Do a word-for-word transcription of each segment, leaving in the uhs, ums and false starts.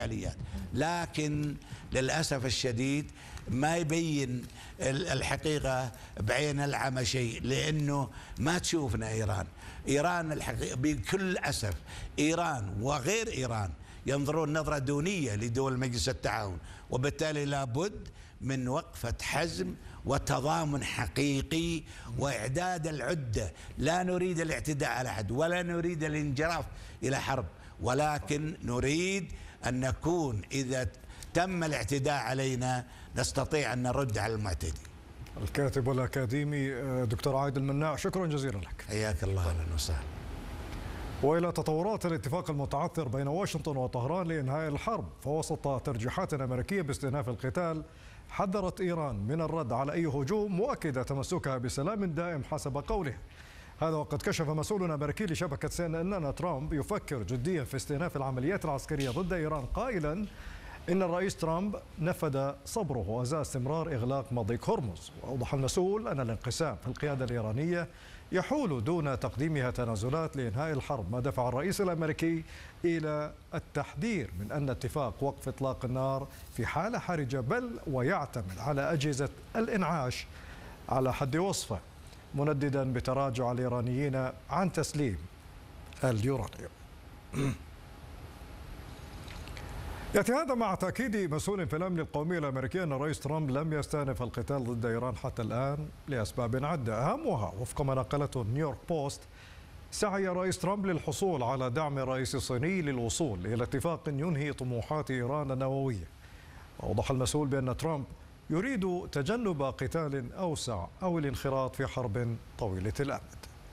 الآليات، لكن للأسف الشديد ما يبين الحقيقة بعين العمى شيء، لأنه ما تشوفنا إيران. إيران الحقيقة بكل أسف، إيران وغير إيران ينظرون نظرة دونية لدول مجلس التعاون، وبالتالي لابد من وقفة حزم وتضامن حقيقي وإعداد العدة. لا نريد الاعتداء على أحد ولا نريد الانجراف إلى حرب، ولكن نريد أن نكون إذا تم الاعتداء علينا نستطيع أن نرد على المعتدي. الكاتب والأكاديمي دكتور عايد المناع، شكرا جزيلا لك. حياك الله، أهلا وسهلا. وإلى تطورات الاتفاق المتعثر بين واشنطن وطهران لإنهاء الحرب، فوسط ترجيحات أمريكية باستئناف القتال حذرت إيران من الرد على أي هجوم، مؤكدة تمسكها بسلام دائم حسب قولها. هذا وقد كشف مسؤول أمريكي لشبكة سي إن إن أن ترامب يفكر جديا في استئناف العمليات العسكرية ضد إيران، قائلا إن الرئيس ترامب نفذ صبره وأزاء استمرار إغلاق مضيق هرمز. وأوضح المسؤول أن الانقسام في القيادة الإيرانية يحول دون تقديمها تنازلات لإنهاء الحرب، ما دفع الرئيس الأمريكي إلى التحذير من أن اتفاق وقف إطلاق النار في حالة حرجة، بل ويعتمد على أجهزة الإنعاش على حد وصفه، منددا بتراجع الإيرانيين عن تسليم اليورانيوم. يأتي هذا مع تأكيد مسؤول في الأمن القومي الأمريكي أن الرئيس ترامب لم يستأنف القتال ضد إيران حتى الآن لأسباب عدة، أهمها وفق ما نقلته نيويورك بوست سعي الرئيس ترامب للحصول على دعم الرئيس الصيني للوصول إلى اتفاق ينهي طموحات إيران النووية. وأوضح المسؤول بأن ترامب يريد تجنب قتال أوسع أو الانخراط في حرب طويلة الأمد.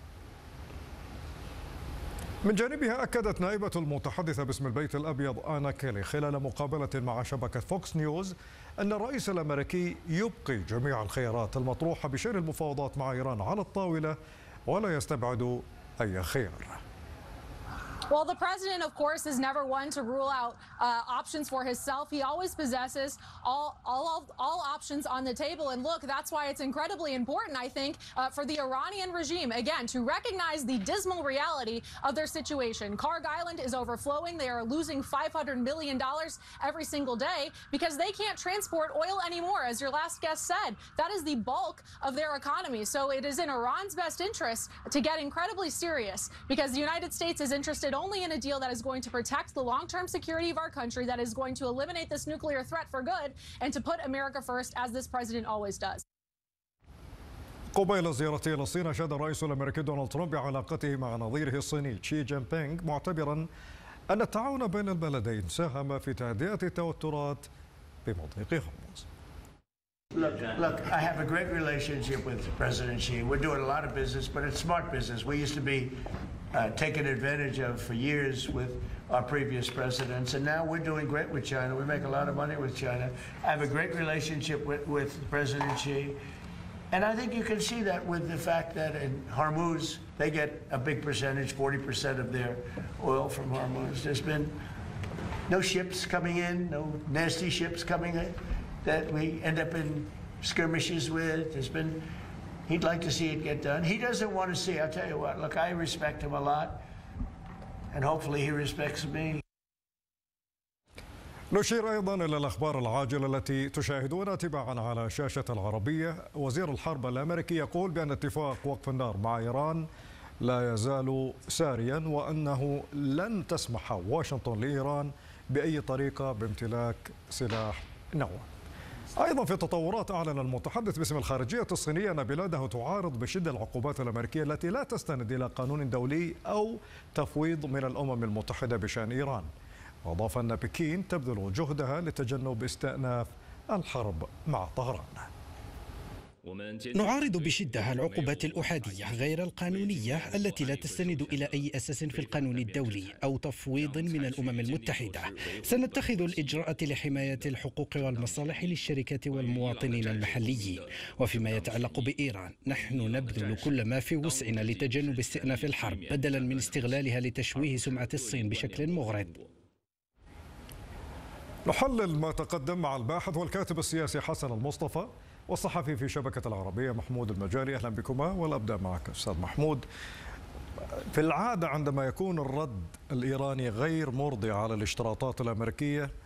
من جانبها أكدت نائبة المتحدثة باسم البيت الأبيض آنا كيلي خلال مقابلة مع شبكة فوكس نيوز أن الرئيس الأمريكي يبقي جميع الخيارات المطروحة بشأن المفاوضات مع إيران على الطاولة ولا يستبعد أي خيار. Well, the president, of course, is never one to rule out uh, options for himself. He always possesses all, all, all options on the table. And look, that's why it's incredibly important, I think, uh, for the Iranian regime, again, to recognize the dismal reality of their situation. Karg Island is overflowing. They are losing five hundred million dollars every single day because they can't transport oil anymore. As your last guest said, that is the bulk of their economy. So it is in Iran's best interest to get incredibly serious because the United States is interested only in a deal that is going to protect the long-term security of our country, that is going to eliminate this nuclear threat for good, and to put America first, as this president always does. قبيل زيارته إلى الصين، أشاد الرئيس الأمريكي دونالد ترامب بعلاقته مع نظيره الصيني شي جين بينغ، معتبرا أن التعاون بين البلدين ساهم في تهدئة التوترات بمضيق هرمز. Look, look, I have a great relationship with President Xi. We're doing a lot of business, but it's smart business. We used to be uh, taken advantage of for years with our previous presidents, and now we're doing great with China. We make a lot of money with China. I have a great relationship with, with President Xi, and I think you can see that with the fact that in Hormuz, they get a big percentage, forty percent of their oil from Hormuz. There's been no ships coming in, no nasty ships coming in that we end up in skirmishes with. There's been, he'd like to see it get done. He doesn't want to see, I'll tell you what, look, I respect him a lot, and hopefully he respects me. نشير أيضا إلى الأخبار العاجلة التي تشاهدونها تباعا على شاشة العربية. وزير الحرب الأمريكي يقول بأن اتفاق وقف النار مع إيران لا يزال ساريا، وأنه لن تسمح واشنطن لإيران بأي طريقة بامتلاك سلاح نووي. أيضا في تطورات، أعلن المتحدث باسم الخارجية الصينية أن بلاده تعارض بشدة العقوبات الأمريكية التي لا تستند إلى قانون دولي أو تفويض من الأمم المتحدة بشأن إيران. وأضاف أن بكين تبذل جهدها لتجنب استئناف الحرب مع طهران. نعارض بشدة العقوبات الأحادية غير القانونية التي لا تستند إلى أي أساس في القانون الدولي أو تفويض من الأمم المتحدة. سنتخذ الإجراءات لحماية الحقوق والمصالح للشركات والمواطنين المحليين. وفيما يتعلق بإيران، نحن نبذل كل ما في وسعنا لتجنب استئناف الحرب بدلا من استغلالها لتشويه سمعة الصين بشكل مغرض. نحلل ما تقدم مع الباحث والكاتب السياسي حسن المصطفى والصحفي في شبكة العربية محمود المجاري. أهلا بكما، والأبدأ معك أستاذ محمود. في العادة عندما يكون الرد الإيراني غير مرضي على الاشتراطات الأمريكية